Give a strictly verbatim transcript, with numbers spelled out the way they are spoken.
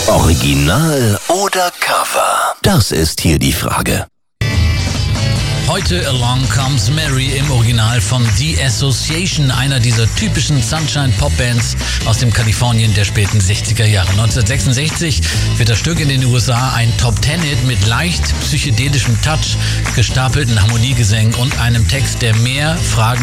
Original oder Cover? Das ist hier die Frage. Heute Along Comes Mary im Original von The Association, einer dieser typischen Sunshine-Pop-Bands aus dem Kalifornien der späten sechziger Jahre. neunzehnhundertsechsundsechzig wird das Stück in den U S A ein Top-Ten-Hit mit leicht psychedelischem Touch, gestapelten Harmoniegesängen und einem Text, der mehr Fragen